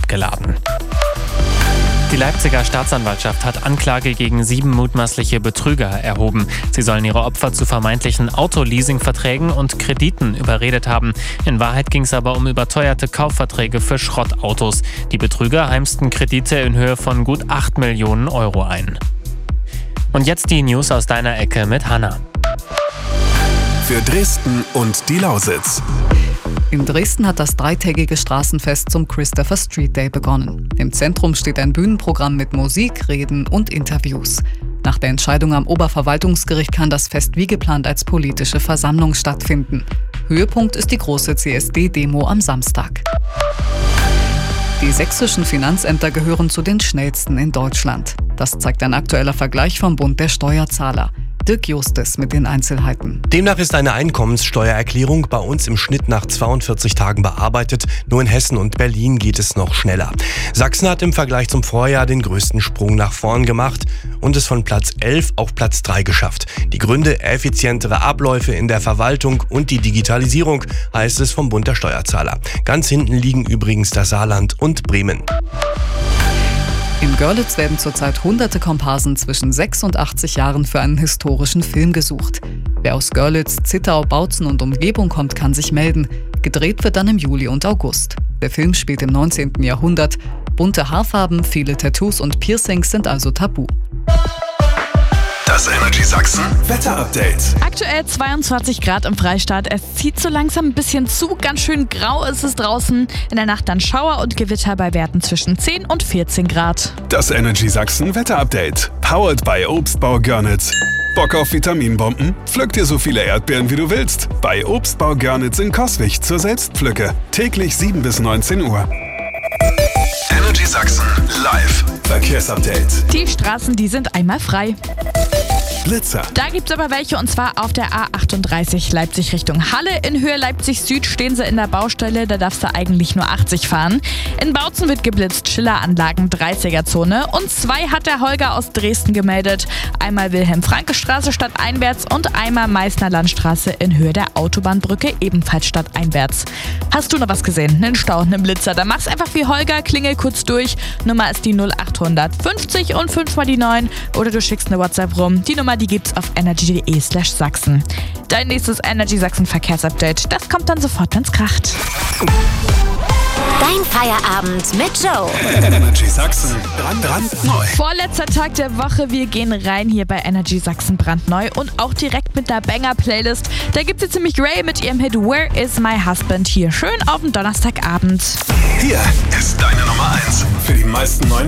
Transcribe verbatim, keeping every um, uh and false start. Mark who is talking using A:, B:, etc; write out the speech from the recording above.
A: abgeladen. Die Leipziger Staatsanwaltschaft hat Anklage gegen sieben mutmaßliche Betrüger erhoben. Sie sollen ihre Opfer zu vermeintlichen Autoleasing-Verträgen und Krediten überredet haben. In Wahrheit ging es aber um überteuerte Kaufverträge für Schrottautos. Die Betrüger heimsten Kredite in Höhe von gut acht Millionen Euro ein. Und jetzt die News aus deiner Ecke mit Hanna.
B: Für Dresden und die Lausitz.
C: In Dresden hat das dreitägige Straßenfest zum Christopher Street Day begonnen. Im Zentrum steht ein Bühnenprogramm mit Musik, Reden und Interviews. Nach der Entscheidung am Oberverwaltungsgericht kann das Fest wie geplant als politische Versammlung stattfinden. Höhepunkt ist die große C S D-Demo am Samstag. Die sächsischen Finanzämter gehören zu den schnellsten in Deutschland. Das zeigt ein aktueller Vergleich vom Bund der Steuerzahler. Dirk Justes mit den Einzelheiten.
D: Demnach ist eine Einkommenssteuererklärung bei uns im Schnitt nach zweiundvierzig Tagen bearbeitet. Nur in Hessen und Berlin geht es noch schneller. Sachsen hat im Vergleich zum Vorjahr den größten Sprung nach vorn gemacht und es von Platz elf auf Platz drei geschafft. Die Gründe: effizientere Abläufe in der Verwaltung und die Digitalisierung, heißt es vom Bund der Steuerzahler. Ganz hinten liegen übrigens das Saarland und Bremen.
C: In Görlitz werden zurzeit hunderte Komparsen zwischen sechs und achtzig Jahren für einen historischen Film gesucht. Wer aus Görlitz, Zittau, Bautzen und Umgebung kommt, kann sich melden. Gedreht wird dann im Juli und August. Der Film spielt im neunzehnten Jahrhundert. Bunte Haarfarben, viele Tattoos und Piercings sind also tabu.
B: Das Energy Sachsen Wetter-Update.
E: Aktuell zweiundzwanzig Grad im Freistaat. Es zieht so langsam ein bisschen zu. Ganz schön grau ist es draußen. In der Nacht dann Schauer und Gewitter bei Werten zwischen zehn und vierzehn Grad.
B: Das Energy Sachsen Wetter-Update. Powered by Obstbau Görnitz. Bock auf Vitaminbomben? Pflück dir so viele Erdbeeren, wie du willst. Bei Obstbau Görnitz in Coswig zur Selbstpflücke. Täglich sieben bis neunzehn Uhr. Energy Sachsen live. Verkehrsupdate.
E: Die Straßen, die sind einmal frei.
B: Blitzer.
E: Da gibt's aber welche, und zwar auf der A achtunddreißig Leipzig Richtung Halle. In Höhe Leipzig Süd stehen sie in der Baustelle, da darfst du eigentlich nur achtzig fahren. In Bautzen wird geblitzt, Schilleranlagen dreißiger-Zone. Und zwei hat der Holger aus Dresden gemeldet. Einmal Wilhelm-Franke-Straße stadteinwärts und einmal Meißner Landstraße in Höhe der Autobahnbrücke, ebenfalls stadteinwärts. Hast du noch was gesehen? Einen Stau, einen Blitzer? Dann mach's einfach wie Holger, klingel kurz durch. Nummer ist die null acht fünfzig und fünf mal die neun. Oder du schickst eine WhatsApp rum. Die Nummer, die gibt's auf energy.de slash Sachsen. Dein nächstes Energy Sachsen Verkehrsupdate, das kommt dann sofort, wenn's kracht.
F: Dein Feierabend mit Joe.
B: Energy Sachsen brandneu.
E: Vorletzter Tag der Woche, wir gehen rein hier bei Energy Sachsen brandneu und auch direkt mit der Banger-Playlist. Da gibt's jetzt nämlich Ray mit ihrem Hit Where Is My Husband hier schön auf den Donnerstagabend.
B: Hier ist deine Nummer eins für die meisten neuen